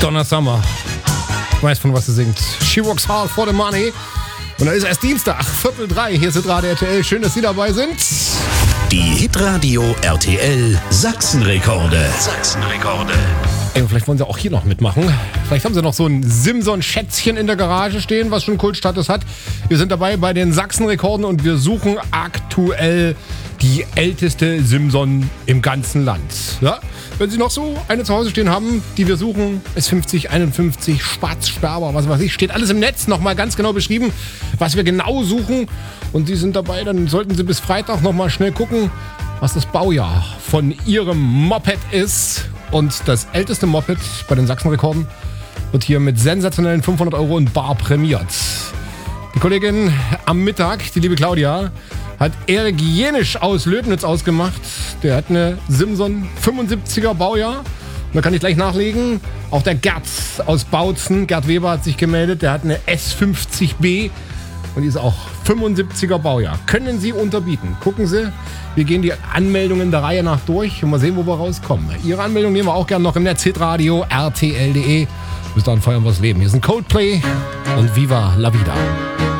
Donna Summer. Ich weiß, von was sie singt. She works hard for the money. Und da ist erst Dienstag, 2:45. Hier ist Hitradio RTL. Schön, dass Sie dabei sind. Die Hitradio RTL Sachsenrekorde. Sachsenrekorde. Ey, vielleicht wollen Sie auch hier noch mitmachen. Vielleicht haben Sie noch so ein Simson-Schätzchen in der Garage stehen, was schon Kultstatus hat. Wir sind dabei bei den Sachsenrekorden und wir suchen aktuell die älteste Simson im ganzen Land. Ja? Wenn Sie noch so eine zu Hause stehen haben, die wir suchen, S50, 51, Spatz, Sperber, was weiß ich, steht alles im Netz nochmal ganz genau beschrieben, was wir genau suchen. Und Sie sind dabei, dann sollten Sie bis Freitag nochmal schnell gucken, was das Baujahr von Ihrem Moped ist. Und das älteste Moped bei den Sachsenrekorden wird hier mit sensationellen 500 € in bar prämiert. Die Kollegin am Mittag, die liebe Claudia, hat Erik Jenisch aus Löbnitz ausgemacht. Der hat eine Simson 75er Baujahr. Und da kann ich gleich nachlegen. Auch der Gerd aus Bautzen, Gerd Weber, hat sich gemeldet. Der hat eine S50B und die ist auch 75er Baujahr. Können Sie unterbieten? Gucken Sie, wir gehen die Anmeldungen der Reihe nach durch und mal sehen, wo wir rauskommen. Ihre Anmeldung nehmen wir auch gerne noch im Netz, hitradio rtl.de. Bis dahin feiern wir das Leben. Hier sind Coldplay und Viva la Vida.